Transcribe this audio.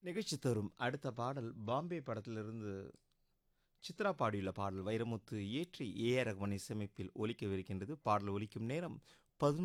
நிகழ்ச்சி தரும் அடுத்த பாடல் பாம்பே படத்திலிருந்து சித்ரா பாடியுள்ள பாடல் வைரமுத்து இயற்றி ஏஆர் ரஹ்மான் இசையமைப்பில் ஒலிக்கவிருக்கின்றது. பாடல் ஒலிக்கும் நேரம்